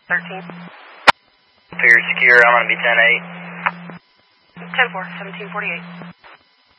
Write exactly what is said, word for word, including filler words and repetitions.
thirteen. Figure secure, I'm going to be ten eight. ten four, seventeen forty-eight.